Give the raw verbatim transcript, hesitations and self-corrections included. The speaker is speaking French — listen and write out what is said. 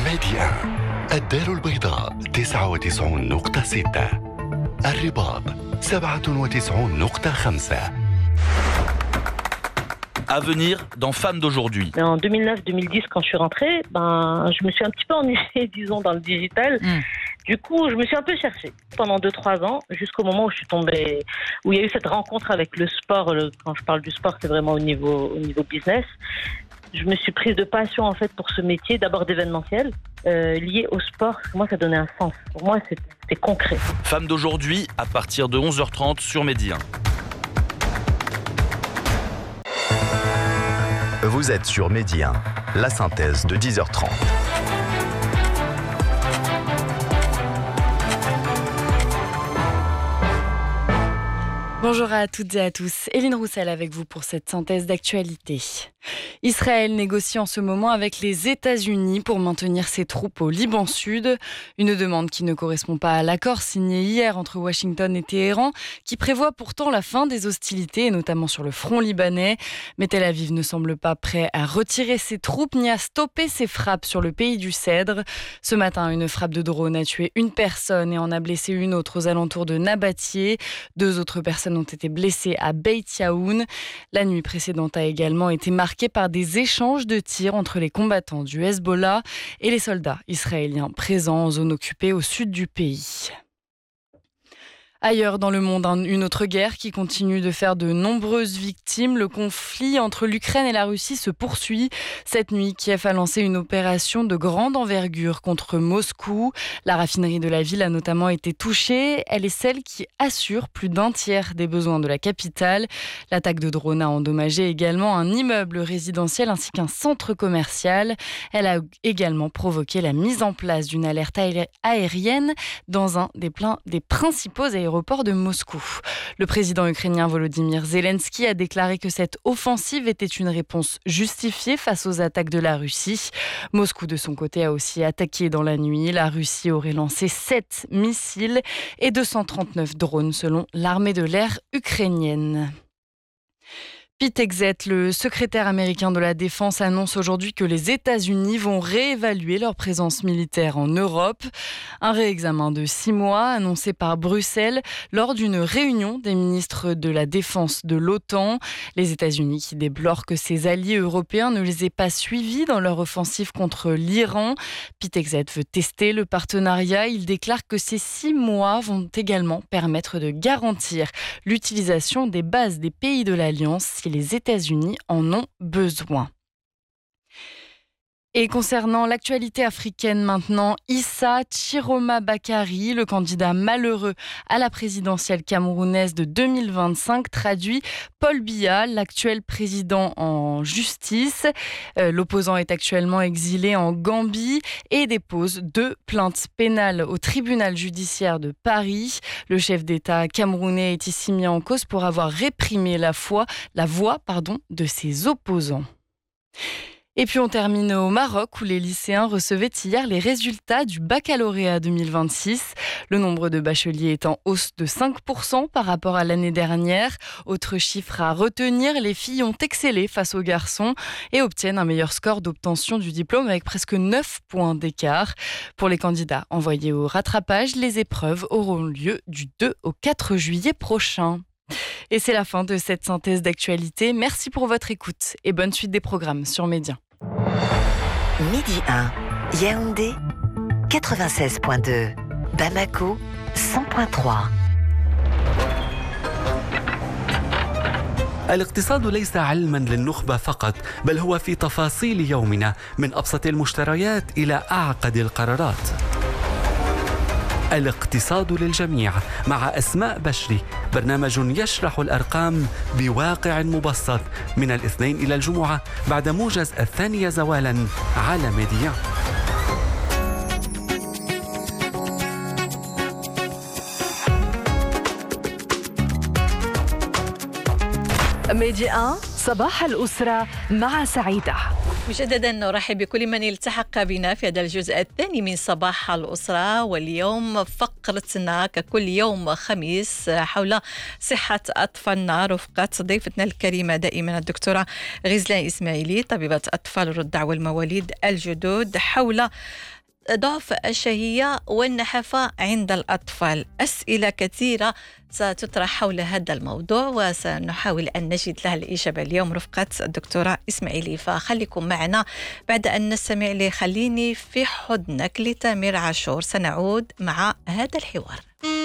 ميديا الدار البيضاء تسعة وتسعون نقطة ستة، الرباط سبعة وتسعون نقطة خمسة. À venir dans Femmes d'aujourd'hui. En deux mille neuf deux mille dix, quand je suis rentrée, ben, je me suis un petit peu ennuyée, disons, dans le digital. Mm. Du coup, je me suis un peu cherchée pendant deux trois ans, jusqu'au moment où je suis tombée, où il y a eu cette rencontre avec le sport. Le, quand je parle du sport, c'est vraiment au niveau, au niveau business. Je me suis prise de passion, en fait, pour ce métier, d'abord d'événementiel, euh, lié au sport. Parce que moi, ça donnait un sens. Pour moi, c'était, c'était concret. Femmes d'aujourd'hui, à partir de onze heures trente sur Medi un. Vous êtes sur Medi un, la synthèse de dix heures trente. Bonjour à toutes et à tous, Hélène Roussel avec vous pour cette synthèse d'actualité. Israël négocie en ce moment avec les États-Unis pour maintenir ses troupes au Liban Sud, une demande qui ne correspond pas à l'accord signé hier entre Washington et Téhéran, qui prévoit pourtant la fin des hostilités, notamment sur le front libanais. Mais Tel Aviv ne semble pas prêt à retirer ses troupes ni à stopper ses frappes sur le pays du Cèdre. Ce matin, une frappe de drone a tué une personne et en a blessé une autre aux alentours de Nabatieh. Deux autres personnes ont été blessées à Beit Yaoun. La nuit précédente a également été marquée par des échanges de tirs entre les combattants du Hezbollah et les soldats israéliens présents en zone occupée au sud du pays. Ailleurs dans le monde, une autre guerre qui continue de faire de nombreuses victimes. Le conflit entre l'Ukraine et la Russie se poursuit. Cette nuit, Kiev a lancé une opération de grande envergure contre Moscou. La raffinerie de la ville a notamment été touchée. Elle est celle qui assure plus d'un tiers des besoins de la capitale. L'attaque de drone a endommagé également un immeuble résidentiel ainsi qu'un centre commercial. Elle a également provoqué la mise en place d'une alerte aérienne dans un des, pleins, des principaux aéroports aéroport de Moscou. Le président ukrainien Volodymyr Zelensky a déclaré que cette offensive était une réponse justifiée face aux attaques de la Russie. Moscou, de son côté, a aussi attaqué dans la nuit. La Russie aurait lancé sept missiles et deux cent trente-neuf drones selon l'armée de l'air ukrainienne. Pete Hegseth, le secrétaire américain de la Défense, annonce aujourd'hui que les États-Unis vont réévaluer leur présence militaire en Europe. Un réexamen de six mois annoncé par Bruxelles lors d'une réunion des ministres de la Défense de l'OTAN. Les États-Unis qui déplorent que ses alliés européens ne les aient pas suivis dans leur offensive contre l'Iran. Pete Hegseth veut tester le partenariat. Il déclare que ces six mois vont également permettre de garantir l'utilisation des bases des pays de l'Alliance si les États-Unis en ont besoin. Et concernant l'actualité africaine maintenant, Issa Chiroma Bakary, le candidat malheureux à la présidentielle camerounaise de deux mille vingt-cinq, traduit Paul Biya, l'actuel président en justice. Euh, l'opposant est actuellement exilé en Gambie et dépose deux plaintes pénales au tribunal judiciaire de Paris. Le chef d'État camerounais est ici mis en cause pour avoir réprimé la, foi, la voix pardon, de ses opposants. Et puis on termine au Maroc où les lycéens recevaient hier les résultats du baccalauréat deux mille vingt-six. Le nombre de bacheliers est en hausse de cinq pour cent par rapport à l'année dernière. Autre chiffre à retenir, les filles ont excellé face aux garçons et obtiennent un meilleur score d'obtention du diplôme avec presque neuf points d'écart. Pour les candidats envoyés au rattrapage, les épreuves auront lieu du deux au quatre juillet prochain. Et c'est la fin de cette synthèse d'actualité. Merci pour votre écoute et bonne suite des programmes sur Medi un. Medi un, Yaoundé quatre-vingt-seize virgule deux, Bamako cent virgule trois. الاقتصاد ليس علما للنخبة فقط، بل هو في تفاصيل يومنا من أبسط المشتريات إلى أعقد القرارات. الاقتصاد للجميع مع أسماء بشري، برنامج يشرح الأرقام بواقع مبسط من الاثنين إلى الجمعة بعد موجز الثانية زوالا على ميديا. ميديا صباح الأسرة مع سعيدة. مجددا نرحب بكل من التحق بنا في هذا الجزء الثاني من صباح الأسرة، واليوم فقرتنا ككل يوم خميس حول صحة أطفالنا رفقة ضيفتنا الكريمة دائما الدكتورة غزلان إسماعيلي، طبيبة أطفال الرضع والمواليد الجدد، حول ضعف الشهية والنحافة عند الأطفال. أسئلة كثيرة ستطرح حول هذا الموضوع وسنحاول أن نجد لها الإجابة اليوم رفقة الدكتورة إسماعيلي. فخليكم معنا بعد أن نستمع لخليني في حضنك لتامر عاشور. سنعود مع هذا الحوار.